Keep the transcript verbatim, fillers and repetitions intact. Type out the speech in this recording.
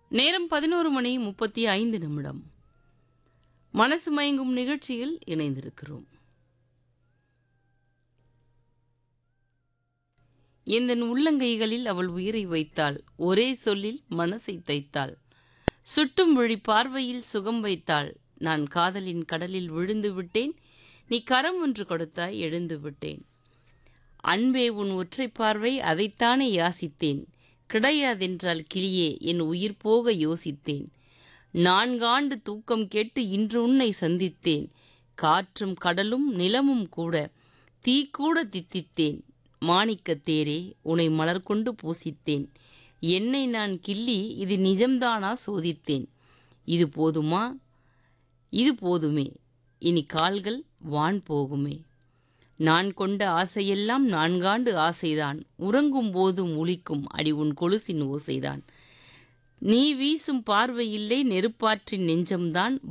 நேரம் பதினொரு மணி முப்பத்தி ஐந்து நிமிடம். மனசு மயங்கும் நிகழ்ச்சியில் இணைந்திருக்கிறோம். எந்தன் உள்ளங்கைகளில் அவள் உயிரை வைத்தாள், ஒரே சொல்லில் மனசை தைத்தாள், சுட்டும் விழி பார்வையில் சுகம் வைத்தாள். நான் காதலின் கடலில் விழுந்து விட்டேன், நீ கரம் ஒன்று கொடுத்தாய், எழுந்து விட்டேன். அன்பே உன் ஒற்றை பார்வை, அதைத்தானே யாசித்தேன். கிடையாதென்றால் கிளியே என் உயிர் போக யோசித்தேன். நான்காண்டு தூக்கம் கேட்டு இன்று உன்னை சந்தித்தேன். காற்றும் கடலும் நிலமும் கூட தீக்கூட தித்தித்தேன். மாணிக்கத் தேரே உன்னை மலர் கொண்டு பூசித்தேன். என்னை நான் கிள்ளி இது நிஜம்தானா சோதித்தேன். இது போதுமா, இது போதுமே, இனி கால்கள் வான் போகுமே. நான் கொண்ட ஆசையெல்லாம் நான்காண்டு ஆசைதான், உறங்கும் போதும் ஒலிக்கும் அடி உன் கொலுசின் ஓசைதான். நீ வீசும் பார்வையில்லை, நெருப்பாற்றின் நெஞ்சம்தான்